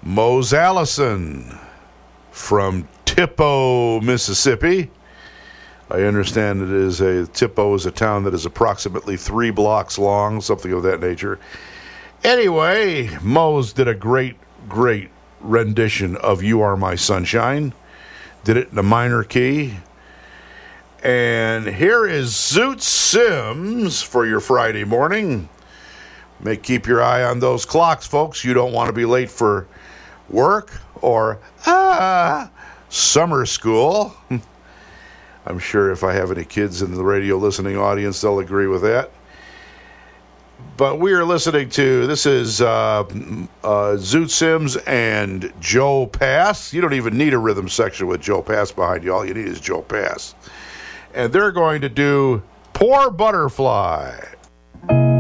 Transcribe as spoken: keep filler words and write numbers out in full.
Mose Allison from Tippo, Mississippi. I understand it is a Tippo is a town that is approximately three blocks long, something of that nature. Anyway, Mose did a great, great rendition of You Are My Sunshine. Did it in a minor key. And here is Zoot Sims for your Friday morning. May keep your eye on those clocks, folks. You don't want to be late for work or ah, summer school. I'm sure if I have any kids in the radio listening audience, they'll agree with that. But we are listening to, this is uh, uh, Zoot Sims and Joe Pass. You don't even need a rhythm section with Joe Pass behind you. All you need is Joe Pass. And they're going to do Poor Butterfly.